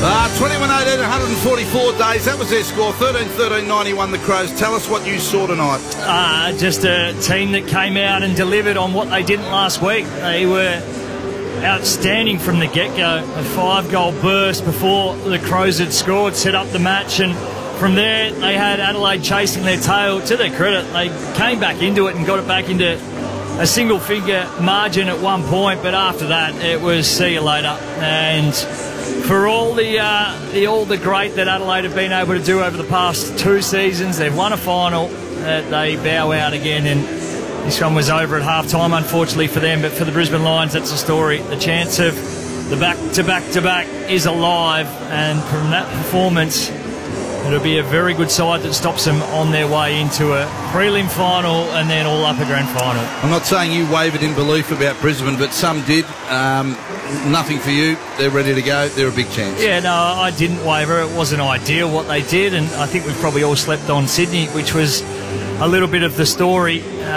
21-18, 144 days. That was their score. 13-13-90 won the Crows. Tell us what you saw tonight. Just a team that came out and delivered on what they didn't last week. They were outstanding from the get-go. A 5-goal burst before the Crows had scored, set up the match, and from there they had Adelaide chasing their tail. To their credit, they came back into it and got it back into a single-figure margin at one point, but after that it was see you later. And for all the great that Adelaide have been able to do over the past 2 seasons, they've won a final, they bow out again, and this one was over at half-time, unfortunately for them. But for the Brisbane Lions, that's the story. The chance of the back-to-back-to-back is alive, and from that performance, it'll be a very good side that stops them on their way into a prelim final and then all up a grand final. I'm not saying you wavered in belief about Brisbane, but some did. Nothing for you. They're ready to go. They're a big chance. Yeah, no, I didn't waver. It wasn't ideal what they did, and I think we've probably all slept on Sydney, which was a little bit of the story.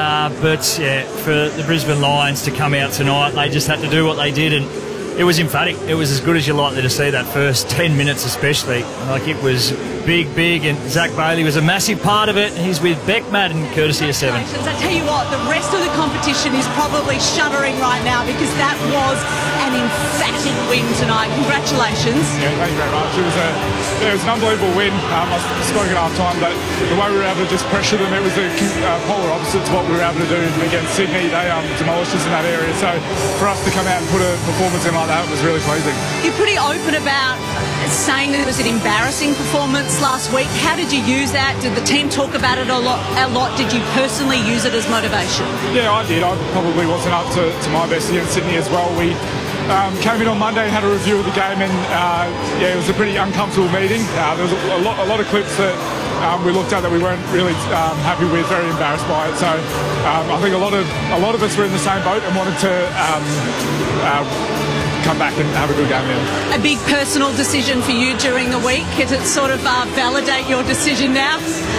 But, yeah, for the Brisbane Lions to come out tonight, they just had to do what they did, and it was emphatic. It was as good as you're likely to see that first 10 minutes especially. Like, it was big, and Zach Bailey was a massive part of it. He's with Beck Madden, courtesy of 7. I tell you what, the rest of the competition is probably shuddering right now because that was an emphatic win tonight. Congratulations. Yeah, thank you very much. It was an unbelievable win. I spoke at half time, but the way we were able to just pressure them, it was the polar opposite to what we were able to do against Sydney. They demolished us in that area. So for us to come out and put a performance in like that was really pleasing. You're pretty open about saying that it was an embarrassing performance last week. How did you use that? Did the team talk about it a lot? Did you personally use it as motivation? Yeah, I did. I probably wasn't up to my best against Sydney as well. We came in on Monday and had a review of the game, and it was a pretty uncomfortable meeting. There was a lot of clips that we looked at that we weren't really happy with, very embarrassed by it. So I think a lot of us were in the same boat and wanted to come back and have a good game now. A big personal decision for you during the week. Does it sort of validate your decision now?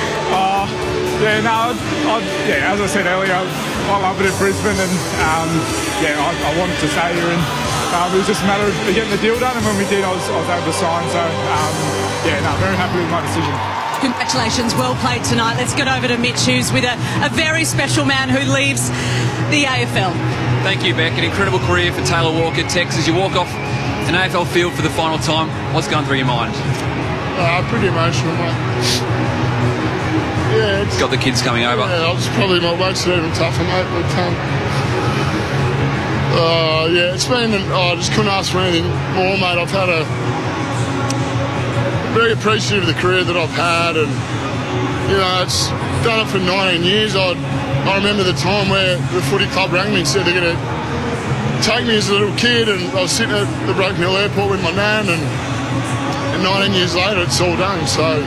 As I said earlier, I love it in Brisbane, and I wanted to stay here, and it was just a matter of getting the deal done, and when we did, I was able to sign. So very happy with my decision. Congratulations, well played tonight. Let's get over to Mitch, who's with a very special man who leaves the AFL. Thank you, Beck. An incredible career for Taylor Walker. Tex, as you walk off an AFL field for the final time, what's going through your mind? Pretty emotional, mate. Yeah, it's got the kids coming over. Yeah, probably my makes it even tougher, mate. But it's been. I just couldn't ask for anything more, mate. I've had very appreciative of the career that I've had, and it's done it for 19 years. I remember the time where the footy club rang me and said they're going to take me as a little kid, and I was sitting at the Broken Hill Airport with my nan, and 19 years later it's all done. So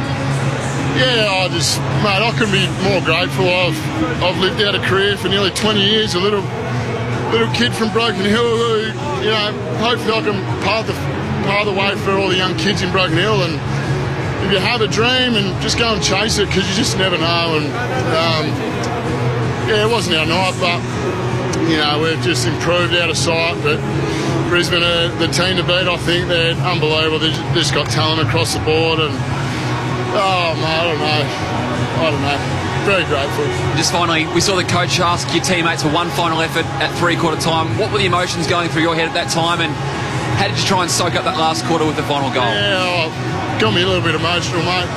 I couldn't be more grateful. I've lived out a career for nearly 20 years, a little kid from Broken Hill who, hopefully I can pave the way for all the young kids in Broken Hill. And if you have a dream, and just go and chase it, because you just never know. And it wasn't our night, but we've just improved out of sight. But Brisbane are the team to beat. I think they're unbelievable. They've just got talent across the board, and I don't know. Very grateful. Just finally, we saw the coach ask your teammates for one final effort at three-quarter time. What were the emotions going through your head at that time, and how did you try and soak up that last quarter with the final goal? Yeah, got me a little bit emotional, mate.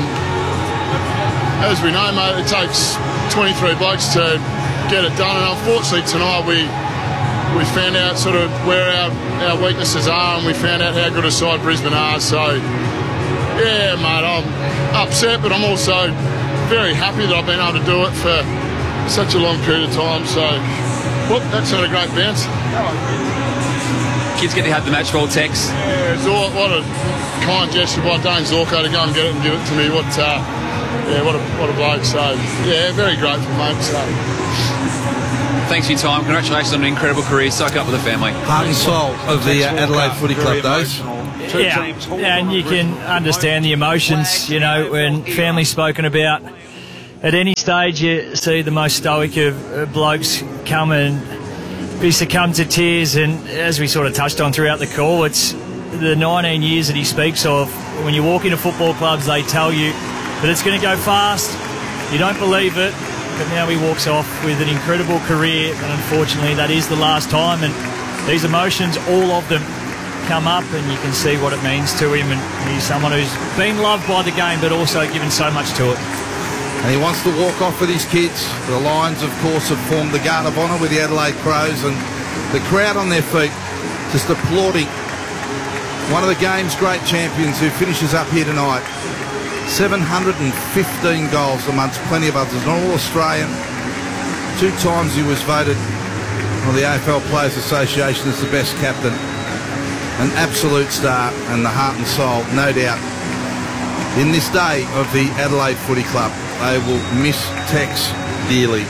As we know, mate, it takes 23 blokes to get it done, and unfortunately tonight we found out sort of where our weaknesses are, and we found out how good a side Brisbane are. So yeah, mate, I'm upset, but I'm also very happy that I've been able to do it for such a long period of time. So that's not a great bounce. Kids get to have the match ball, Tex. Yeah, what a kind gesture by Dane Zorko to go and get it and give it to me. What a bloke. So yeah, very grateful, mate. So thanks for your time. Congratulations on an incredible career. Soak up with the family. Heart and soul of the Adelaide Footy Club days. Yeah, and you can understand the emotions, when family's spoken about. At any stage, you see the most stoic of blokes come and be succumbed to tears, and as we sort of touched on throughout the call, it's the 19 years that he speaks of, when you walk into football clubs, they tell you that it's going to go fast. You don't believe it, but now he walks off with an incredible career, and unfortunately that is the last time. And these emotions, all of them, come up, and you can see what it means to him. And he's someone who's been loved by the game, but also given so much to it. And he wants to walk off with his kids. The Lions, of course, have formed the Guard of Honour with the Adelaide Crows, and the crowd on their feet just applauding one of the game's great champions who finishes up here tonight. 715 goals amongst plenty of others. An All-Australian. 2 times he was voted by the AFL Players Association as the best captain. An absolute star and the heart and soul, no doubt, in this day of the Adelaide Footy Club. They will miss Tex dearly.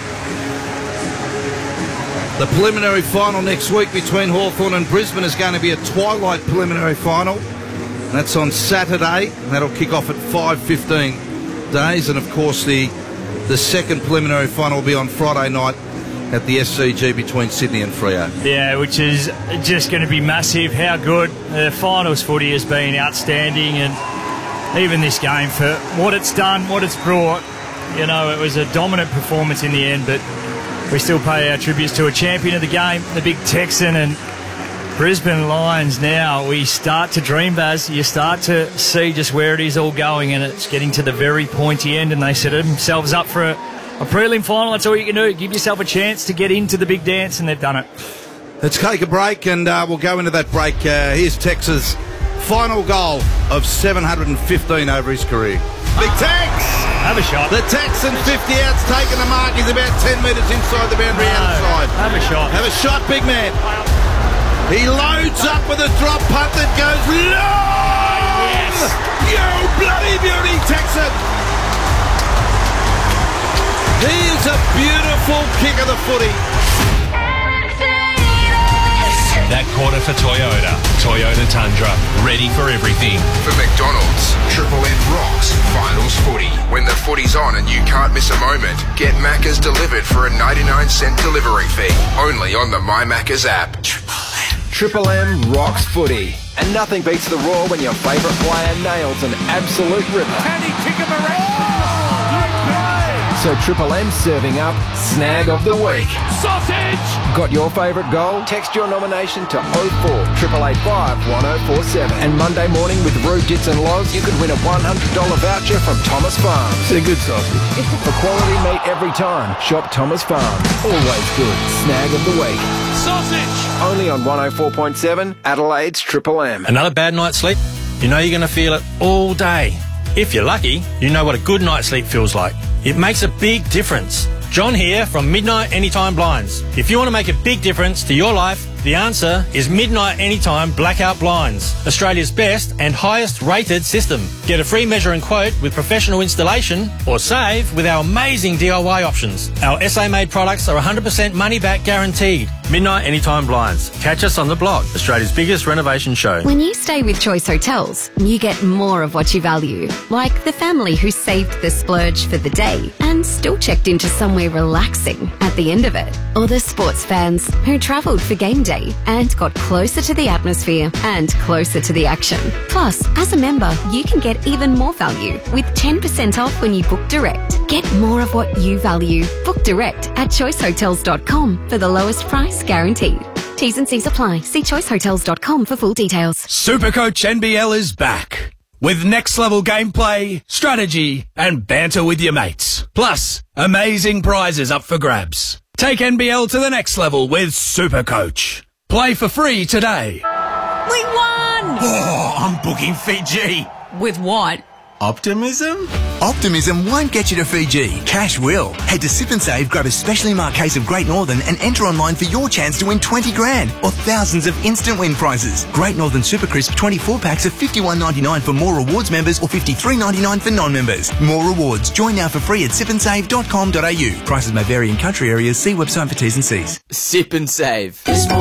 The preliminary final next week between Hawthorn and Brisbane is going to be a twilight preliminary final. That's on Saturday. That'll kick off at 5:15 days. And, of course, the second preliminary final will be on Friday night at the SCG between Sydney and Freo. Yeah, which is just going to be massive. How good. The finals footy has been outstanding, and even this game for what it's done, what it's brought. You know, it was a dominant performance in the end, but we still pay our tributes to a champion of the game, the big Texan. And Brisbane Lions now, we start to dream, Baz. You start to see just where it is all going, and it's getting to the very pointy end, and they set themselves up for a prelim final. That's all you can do. Give yourself a chance to get into the big dance, and they've done it. Let's take a break, and we'll go into that break. Here's Tex's final goal of 715 over his career. Big Tex! Have a shot. The Texan 50 out's taken the mark. He's about 10 metres inside the boundary outside. Have a shot. Have a shot, big man. He loads up with a drop punt that goes long! Yes! You bloody beauty, Texan! He is a beautiful kick of the footy. That quarter for Toyota. Toyota Tundra. Ready for everything. For McDonald's, Triple M rocks finals footy. When the footy's on and you can't miss a moment, get Macca's delivered for a 99-cent delivery fee. Only on the My Macca's app. Triple M rocks footy. And nothing beats the roar when your favourite player nails an absolute ripper. Can he kick him around? So Triple M serving up Snag of the Week. Sausage! Got your favourite goal? Text your nomination to 04 885 1047. And Monday morning with Roo, Dits and Loz, you could win a $100 voucher from Thomas Farms. It's a good sausage. For quality meat every time, shop Thomas Farms. Always good. Snag of the Week. Sausage! Only on 104.7 Adelaide's Triple M. Another bad night's sleep? You know you're going to feel it all day. If you're lucky, you know what a good night's sleep feels like. It makes a big difference. John here from Midnight Anytime Blinds. If you want to make a big difference to your life, the answer is Midnight Anytime Blackout Blinds, Australia's best and highest rated system. Get a free measure and quote with professional installation, or save with our amazing DIY options. Our SA-made products are 100% money back guaranteed. Midnight Anytime Blinds. Catch us on The Block, Australia's biggest renovation show. When you stay with Choice Hotels, you get more of what you value, like the family who saved the splurge for the day and still checked into somewhere relaxing at the end of it, or the sports fans who travelled for game day and got closer to the atmosphere and closer to the action. Plus, as a member, you can get even more value with 10% off when you book direct. Get more of what you value. Book direct at choicehotels.com for the lowest price guaranteed. T's and C's apply. See choicehotels.com for full details. Supercoach NBL is back with next level gameplay, strategy, and banter with your mates. Plus, amazing prizes up for grabs. Take NBL to the next level with Supercoach. Play for free today. We won! Oh, I'm booking Fiji. With what? Optimism? Optimism won't get you to Fiji. Cash will. Head to Sip and Save, grab a specially marked case of Great Northern and enter online for your chance to win 20 grand or thousands of instant win prizes. Great Northern Super Crisp 24 packs of $51.99 for More Rewards members or $53.99 for non-members. More Rewards. Join now for free at sipandsave.com.au. Prices may vary in country areas. See website for T's and C's. Sip and Save.